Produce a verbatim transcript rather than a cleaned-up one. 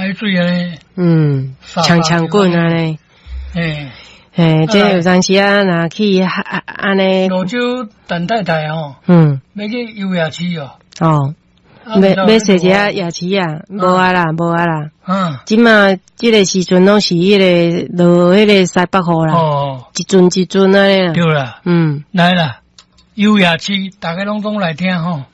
海水啊， 嗯，长长棍啊嘞， 诶诶，这有当时啊，若去安尼， 罗州陈太太哦， 嗯， 要去游夜市哦， 哦，要要踅一下夜市啊，无啊啦，无啊啦，嗯，即马即个时阵拢是迄个落迄个西北雨啦，哦，一阵一阵啊咧， 对啦，嗯，来啦，游夜市大家拢总来听吼。